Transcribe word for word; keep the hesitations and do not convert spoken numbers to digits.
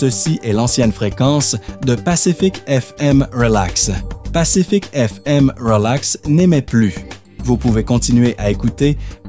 ceci est l'ancienne fréquence de Pacific F M Relax. Pacific F M Relax n'émet plus. Vous pouvez continuer à écouter